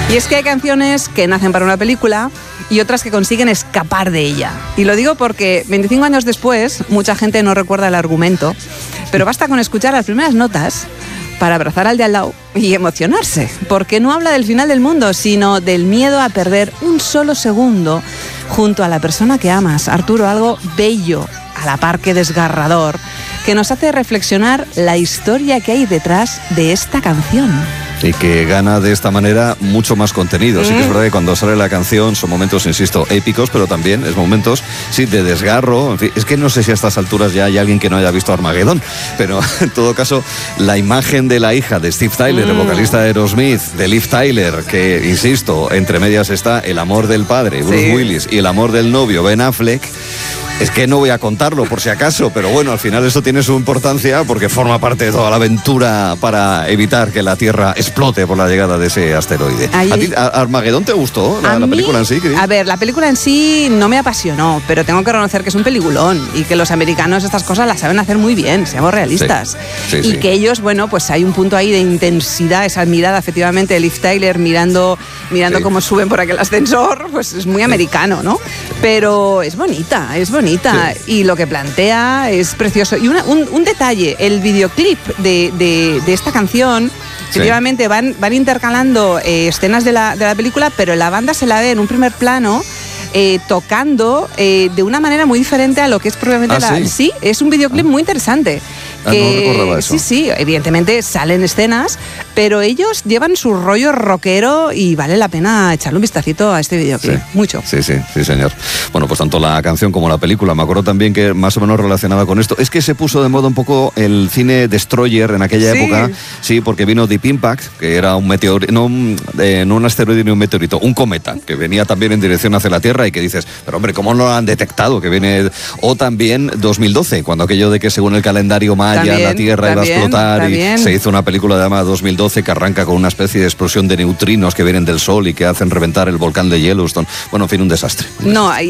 Y es que hay canciones que nacen para una película y otras que consiguen escapar de ella. Y lo digo porque 25 años después, mucha gente no recuerda el argumento, pero basta con escuchar las primeras notas para abrazar al de al lado y emocionarse, porque no habla del final del mundo, sino del miedo a perder un solo segundo junto a la persona que amas. Arturo, algo bello, a la par que desgarrador, que nos hace reflexionar la historia que hay detrás de esta canción. Y que gana de esta manera mucho más contenido. Sí que es verdad que cuando sale la canción son momentos, insisto, épicos, pero también es momentos, sí, de desgarro. En fin, es que no sé si a estas alturas ya hay alguien que no haya visto Armageddon, pero en todo caso, la imagen de la hija de Steve Tyler, el vocalista de Aerosmith, de Liv Tyler, que, insisto, entre medias está el amor del padre, Bruce Willis, y el amor del novio, Ben Affleck. Es que no voy a contarlo por si acaso, pero bueno, al final esto tiene su importancia porque forma parte de toda la aventura para evitar que la Tierra explote por la llegada de ese asteroide. ¿A ti Armageddon te gustó la película en sí, Cris? A ver, la película en sí no me apasionó, pero tengo que reconocer que es un peliculón y que los americanos estas cosas las saben hacer muy bien, seamos realistas. Y que ellos, bueno, pues hay un punto ahí de intensidad, esa mirada efectivamente de Liv Tyler mirando cómo suben por aquel ascensor, pues es muy americano, ¿no? Pero es bonita. Y lo que plantea es precioso. Y un detalle, el videoclip de esta canción, efectivamente van intercalando escenas de la película, pero la banda se la ve en un primer plano tocando de una manera muy diferente a lo que es propiamente Sí, es un videoclip muy interesante. No recordaba eso. Sí, evidentemente salen escenas, pero ellos llevan su rollo rockero y vale la pena echarle un vistacito a este videoclip. Mucho. Sí, señor. Bueno, pues tanto la canción como la película, me acuerdo también que más o menos relacionada con esto, es que se puso de moda un poco el cine Destroyer en aquella época, porque vino Deep Impact, que era un meteorito, no un asteroide ni un meteorito, un cometa, que venía también en dirección hacia la Tierra y que dices, pero hombre, ¿cómo no lo han detectado? Que viene... O también 2012, cuando aquello de que según el calendario maya la Tierra iba a explotar y se hizo una película llamada 2012 que arranca con una especie de explosión de neutrinos que vienen del Sol y que hacen reventar el volcán de Yellowstone. Bueno, en fin, un desastre. No,